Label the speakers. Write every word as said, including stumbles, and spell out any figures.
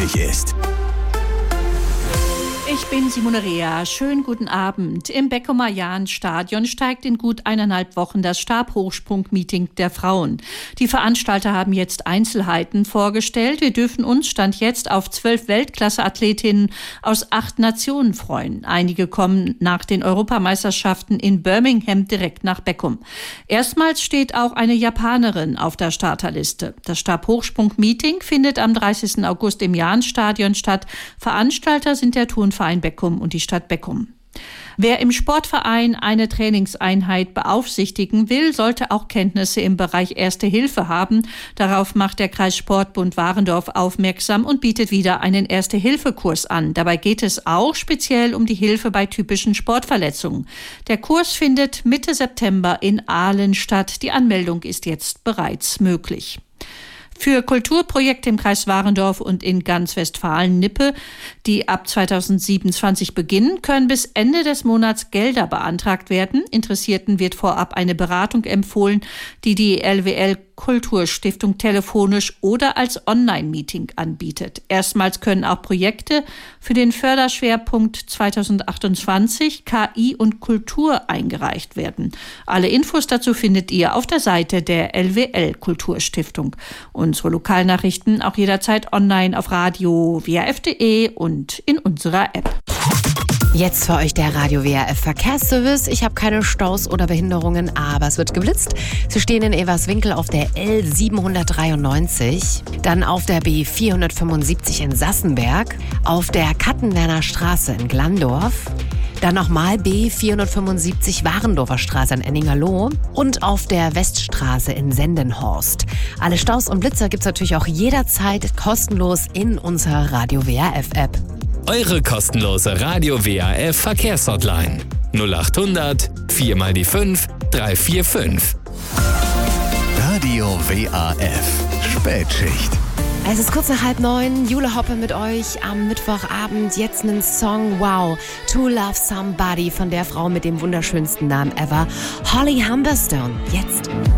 Speaker 1: möglich ist.
Speaker 2: Ich bin Simone Rea. Schönen guten Abend. Im Beckum-Marian-Stadion steigt in gut eineinhalb Wochen das Stabhochsprung-Meeting der Frauen. Die Veranstalter haben jetzt Einzelheiten vorgestellt. Wir dürfen uns Stand jetzt auf zwölf Weltklasse-Athletinnen aus acht Nationen freuen. Einige kommen nach den Europameisterschaften in Birmingham direkt nach Beckum. Erstmals steht auch eine Japanerin auf der Starterliste. Das Stabhochsprung-Meeting findet am dreißigsten August im Jahn-Stadion statt. Veranstalter sind der Turnverein Beckum und die Stadt Beckum. Wer im Sportverein eine Trainingseinheit beaufsichtigen will, sollte auch Kenntnisse im Bereich Erste Hilfe haben. Darauf macht der Kreissportbund Warendorf aufmerksam und bietet wieder einen Erste-Hilfe-Kurs an. Dabei geht es auch speziell um die Hilfe bei typischen Sportverletzungen. Der Kurs findet Mitte September in Aalen statt. Die Anmeldung ist jetzt bereits möglich. Für Kulturprojekte im Kreis Warendorf und in ganz Westfalen-Nippe, die ab zweitausendsiebenundzwanzig beginnen, können bis Ende des Monats Gelder beantragt werden. Interessierten wird vorab eine Beratung empfohlen, die die L W L Kulturstiftung telefonisch oder als Online-Meeting anbietet. Erstmals können auch Projekte für den Förderschwerpunkt zweitausendachtundzwanzig K I und Kultur eingereicht werden. Alle Infos dazu findet ihr auf der Seite der L W L Kulturstiftung. Unsere Lokalnachrichten auch jederzeit online auf radio w a f punkt d e und in unserer App.
Speaker 3: Jetzt für euch der Radio W A F Verkehrsservice. Ich habe keine Staus oder Behinderungen, aber es wird geblitzt. Sie stehen in Everswinkel auf der L siebenhundertdreiundneunzig, dann auf der B vierhundertfünfundsiebzig in Sassenberg, auf der Kattenwerner Straße in Glandorf, dann nochmal B vierhundertfünfundsiebzig Warendorfer Straße in Enningerloh und auf der Weststraße in Sendenhorst. Alle Staus und Blitzer gibt's natürlich auch jederzeit kostenlos in unserer Radio W A F App.
Speaker 4: Eure kostenlose Radio W A F Verkehrshotline null achthundert vier mal die fünf drei vier fünf.
Speaker 1: Radio W A F Spätschicht.
Speaker 3: Es ist kurz nach halb neun. Jule Hoppe mit euch am Mittwochabend. Jetzt einen Song, wow, To Love Somebody von der Frau mit dem wunderschönsten Namen ever, Holly Humberstone. Jetzt.